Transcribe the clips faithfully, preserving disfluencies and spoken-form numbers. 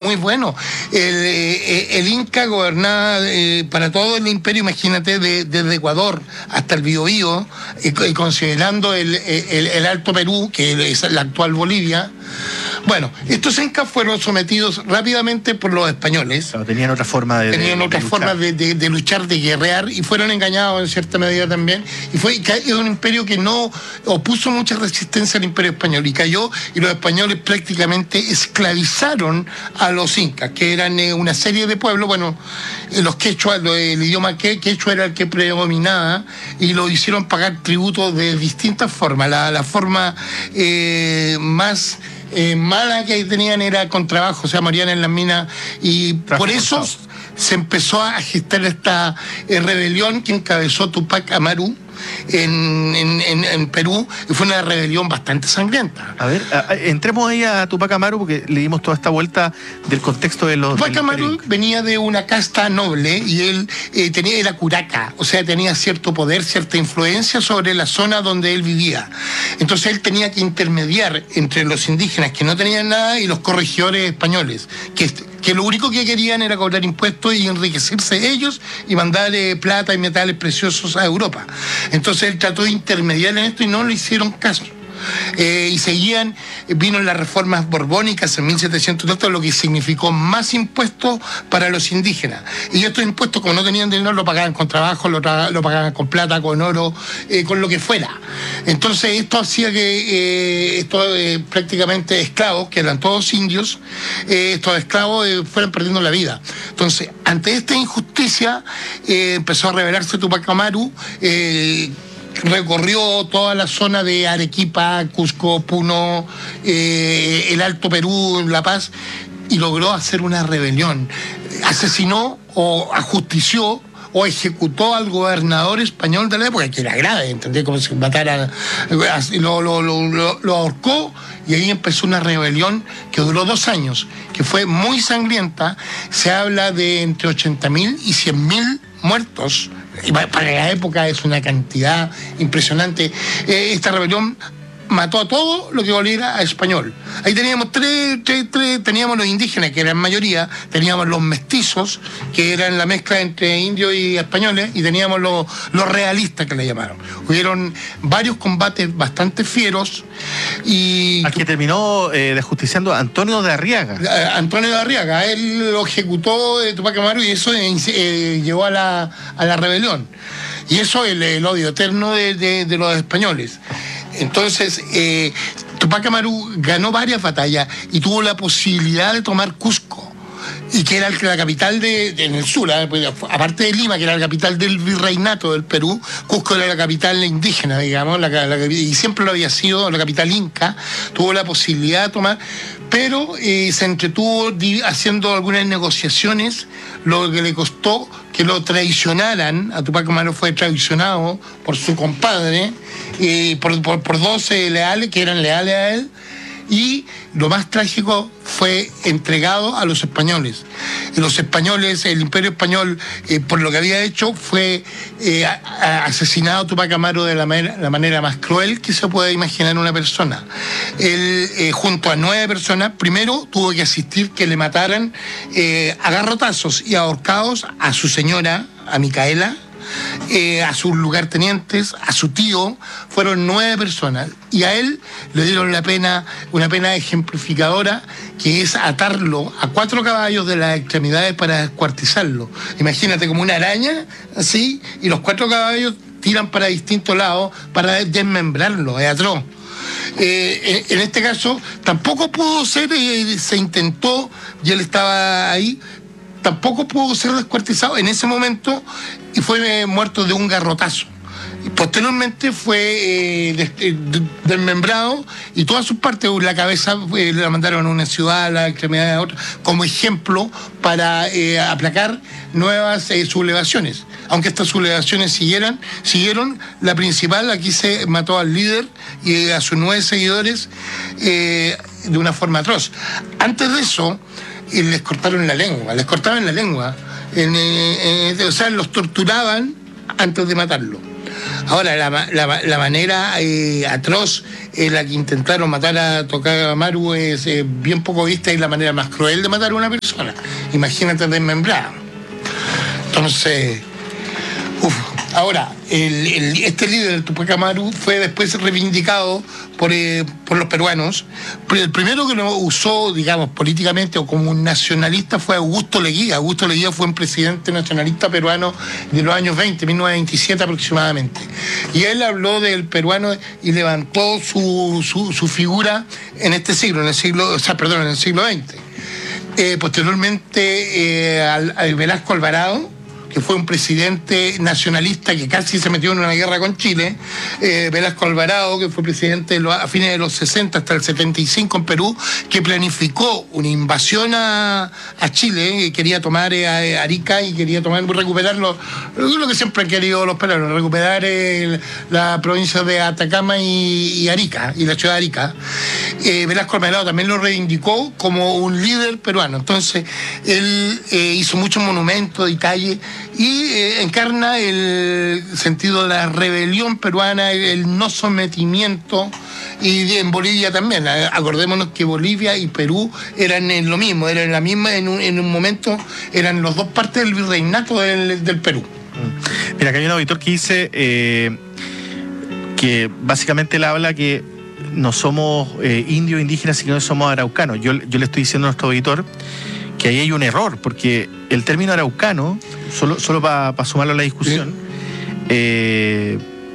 muy bueno. El, eh, el Inca gobernaba eh, para todo el imperio, imagínate, de, desde Ecuador hasta el Biobío, eh, considerando el, el, el Alto Perú, que es la actual Bolivia. Bueno, estos incas fueron sometidos rápidamente por los españoles. Claro, tenían otra forma de Tenían de, otras de formas de, de, de luchar, de guerrear, y fueron engañados en cierta medida también. Y fue es un imperio que no opuso mucha resistencia al imperio español, y cayó, y los españoles prácticamente esclavizaron a los incas, que eran eh, una serie de pueblos. Bueno, eh, los quechua, lo, el idioma que, quechua era el que predominaba, y lo hicieron pagar tributo de distintas formas. La, la forma eh, más Eh, mala que tenían era con trabajo, o sea, morían en las minas, y por eso se empezó a gestar esta eh, rebelión que encabezó Tupac Amaru en, en, en, en Perú, y fue una rebelión bastante sangrienta. A ver, a, a, entremos ahí a Tupac Amaru, porque le dimos toda esta vuelta del contexto de los... Tupac Amaru venía de una casta noble, y él eh, tenía, era curaca, o sea, tenía cierto poder, cierta influencia sobre la zona donde él vivía. Entonces él tenía que intermediar entre los indígenas que no tenían nada y los corregidores españoles, que que lo único que querían era cobrar impuestos y enriquecerse ellos y mandar eh, plata y metales preciosos a Europa. Entonces él trató de intermediar en esto y no le hicieron caso. Eh, y seguían, vino las reformas borbónicas en mil setecientos treinta, lo que significó más impuestos para los indígenas. Y estos impuestos, como no tenían dinero, lo pagaban con trabajo, lo, lo pagaban con plata, con oro, eh, con lo que fuera. Entonces esto hacía que eh, estos eh, prácticamente esclavos, que eran todos indios, eh, estos esclavos eh, fueran perdiendo la vida. Entonces, ante esta injusticia, eh, empezó a rebelarse Tupac Amaru. eh, recorrió toda la zona de Arequipa, Cusco, Puno, eh, el Alto Perú, La Paz, y logró hacer una rebelión. Asesinó o ajustició o ejecutó al gobernador español de la época, que era grave, ¿entendés? Como si matara, lo, lo, lo, lo ahorcó, y ahí empezó una rebelión que duró dos años, que fue muy sangrienta. Se habla de entre ochenta mil y cien mil muertos. Y para la época es una cantidad impresionante. Eh, esta rebelión mató a todo lo que volviera a español. Ahí teníamos tres, tres, tres, teníamos los indígenas, que eran mayoría, teníamos los mestizos, que eran la mezcla entre indios y españoles, y teníamos los, los realistas, que le llamaron. Hubieron varios combates bastante fieros, y... Al que terminó eh, desjusticiando a Antonio de Arriaga. A Antonio de Arriaga, él lo ejecutó eh, Tupac Amaru, y eso eh, eh, llevó a la, a la rebelión. Y eso es el, el odio eterno de, de, de los españoles. Entonces, eh, Tupac Amaru ganó varias batallas y tuvo la posibilidad de tomar Cusco, y que era la capital de, de en el sur, ¿eh? Aparte de Lima, que era la capital del virreinato del Perú. Cusco era la capital indígena, digamos, la, la, y siempre lo había sido la capital inca. Tuvo la posibilidad de tomar, pero eh, se entretuvo haciendo algunas negociaciones, lo que le costó que lo traicionaran. A Tupac Amaru fue traicionado por su compadre, eh, por, por, por dos eh, leales, que eran leales a él, y lo más trágico fue entregado a los españoles. Y los españoles, el Imperio Español, eh, por lo que había hecho, fue eh, a, a asesinado a Tupac Amaru de la, manera, la manera más cruel que se puede imaginar una persona. Él, eh, junto a nueve personas, primero tuvo que asistir que le mataran eh, a garrotazos y ahorcados a su señora, a Micaela, Eh, a sus lugartenientes, a su tío. Fueron nueve personas, y a él le dieron la pena, una pena ejemplificadora, que es atarlo a cuatro caballos de las extremidades para descuartizarlo. Imagínate, como una araña, así, y los cuatro caballos tiran para distintos lados para desmembrarlo. Es atroz. Eh, en, en este caso tampoco pudo ser, eh, se intentó, y él estaba ahí, tampoco pudo ser descuartizado en ese momento, y fue eh, muerto de un garrotazo. Y posteriormente fue eh, des, eh, desmembrado, y todas sus partes, la cabeza eh, la mandaron a una ciudad, la extremidad a otra, como ejemplo para eh, aplacar nuevas eh, sublevaciones. Aunque estas sublevaciones siguieran, siguieron, la principal, aquí se mató al líder y a sus nueve seguidores eh, de una forma atroz. Antes de eso, y les cortaron la lengua, les cortaban la lengua, en, en, en, o sea, los torturaban antes de matarlo. Ahora, la, la, la manera eh, atroz en la que intentaron matar a Tupac Amaru es eh, bien poco vista y la manera más cruel de matar a una persona. Imagínate desmembrada. Entonces, uff. Ahora, el, el, este líder, el Tupac Amaru, fue después reivindicado por, eh, por los peruanos. El primero que lo usó, digamos, políticamente o como un nacionalista fue Augusto Leguía. Augusto Leguía fue un presidente nacionalista peruano de los años veinte, mil novecientos veintisiete aproximadamente. Y él habló del peruano y levantó su, su, su figura en este siglo, en el siglo, o sea, perdón, en el siglo veinte. Eh, posteriormente, eh, al, al Velasco Alvarado, que fue un presidente nacionalista que casi se metió en una guerra con Chile, eh, Velasco Alvarado, que fue presidente de los, a fines de los sesenta hasta el setenta y cinco en Perú, que planificó una invasión a, a Chile, eh, quería tomar eh, a Arica y quería tomar, recuperar lo, lo que siempre han querido los peruanos, recuperar eh, la provincia de Atacama y, y Arica, y la ciudad de Arica. Eh, Velasco Alvarado también lo reivindicó como un líder peruano. Entonces, él eh, hizo muchos monumentos y calles y eh, encarna el sentido de la rebelión peruana, el, el no sometimiento, y en Bolivia también. Acordémonos que Bolivia y Perú eran en lo mismo, eran en la misma, en un, en un momento eran los dos partes del virreinato del, del Perú. Mira, acá hay un auditor que dice eh, que básicamente él habla que no somos eh, indios indígenas, sino que somos araucanos. Yo, yo le estoy diciendo a nuestro auditor que ahí hay un error, porque el término araucano, solo, solo para pa sumarlo a la discusión, eh,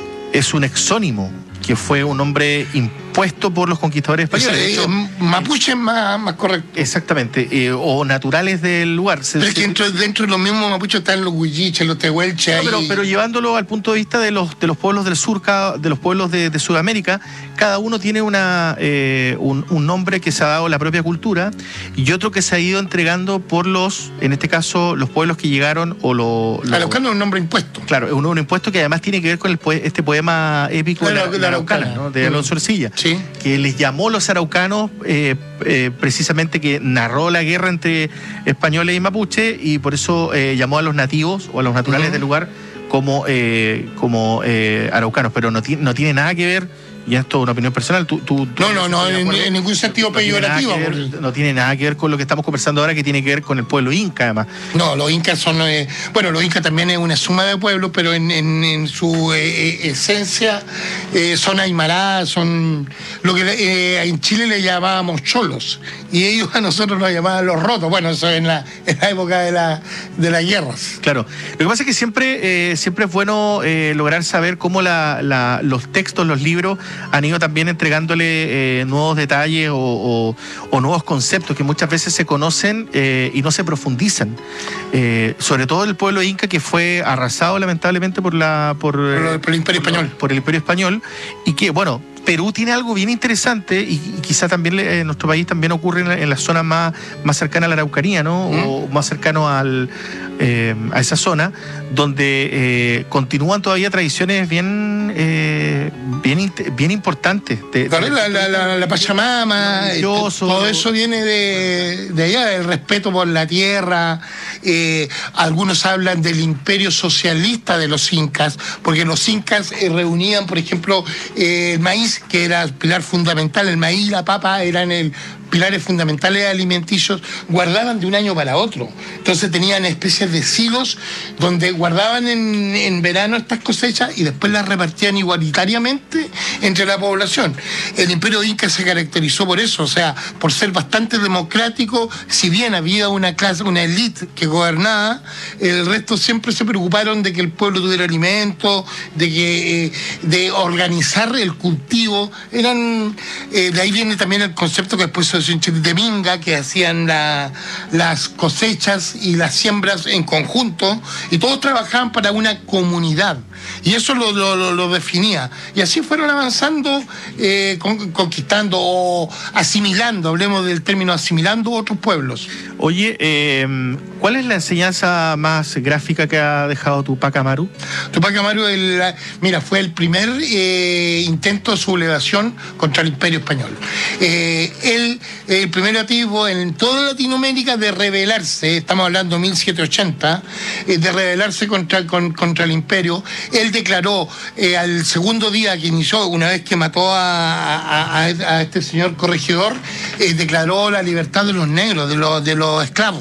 es un exónimo, que fue un nombre impuesto por los conquistadores españoles. De hecho, mapuche es más, más correcto. Exactamente, eh, o naturales del lugar. Pero es que dentro, dentro de los mismos mapuches están los huilliches, los tehuelches. No, pero, y... pero llevándolo al punto de vista de los, de los pueblos del sur, cada, de los pueblos de, de Sudamérica, cada uno tiene una, eh, un, un nombre que se ha dado la propia cultura y otro que se ha ido entregando por los, en este caso, los pueblos que llegaron o los... Lo, Araucano es un nombre impuesto. Claro, es un nombre impuesto que además tiene que ver con el, este poema épico de la, la, la Araucana, ¿no? De Alonso Ercilla, sí, que les llamó los araucanos, eh, eh, precisamente que narró la guerra entre españoles y mapuche, y por eso eh, llamó a los nativos o a los naturales uh-huh. del lugar como, eh, como eh, araucanos, pero no, no tiene nada que ver. Y esto es una opinión personal. Tú, tú, tú no, no, no, en, en ningún sentido no peyorativo. Tiene ver, no tiene nada que ver con lo que estamos conversando ahora, que tiene que ver con el pueblo inca, además. No, los incas son... Eh, bueno, los incas también es una suma de pueblos, pero en, en, en su eh, esencia eh, son aymaradas, son lo que eh, en Chile le llamábamos cholos, y ellos a nosotros nos llamaban los rotos. Bueno, eso en la, en la época de, la, de las guerras. Claro. Lo que pasa es que siempre, eh, siempre es bueno eh, lograr saber cómo la, la, los textos, los libros, han ido también entregándole eh, nuevos detalles o, o, o nuevos conceptos que muchas veces se conocen eh, y no se profundizan. Eh, sobre todo el pueblo inca, que fue arrasado lamentablemente por la por, por, por el Imperio por, Español. Por el Imperio Español, y que, bueno, Perú tiene algo bien interesante y, y quizá también en eh, nuestro país también ocurre en, en las zonas más, más cercanas a la Araucanía, ¿no? ¿Mm? O más cercano al, eh, a esa zona, donde eh, continúan todavía tradiciones bien, eh, bien, bien importantes. De, claro, de, la, la, la, la Pachamama, todo eso viene de, de allá, el respeto por la tierra. Eh, algunos hablan del imperio socialista de los incas, porque los incas eh, reunían, por ejemplo, eh, el maíz, que era el pilar fundamental, el maíz y la papa eran el pilares fundamentales alimenticios, guardaban de un año para otro. Entonces tenían especies de silos donde guardaban en, en verano estas cosechas y después las repartían igualitariamente entre la población. El imperio inca se caracterizó por eso, o sea, por ser bastante democrático. Si bien había una clase, una élite que gobernaba, el resto siempre se preocuparon de que el pueblo tuviera alimento, de que eh, de organizar el cultivo. Eran eh, de ahí viene también el concepto que después se de minga, que hacían la, las cosechas y las siembras en conjunto, y todos trabajaban para una comunidad, y eso lo, lo, lo definía, y así fueron avanzando, eh, con, conquistando o asimilando, hablemos del término asimilando otros pueblos. Oye, eh, ¿cuál es la enseñanza más gráfica que ha dejado Tupac Amaru? Tupac Amaru, el, mira, fue el primer eh, intento de sublevación contra el Imperio Español. Eh, él, el primer activo en toda Latinoamérica de rebelarse, estamos hablando de mil setecientos ochenta, eh, de rebelarse contra, con, contra el Imperio, Él declaró eh, al segundo día que inició, una vez que mató a, a, a este señor corregidor, eh, declaró la libertad de los negros, de los, de los esclavos.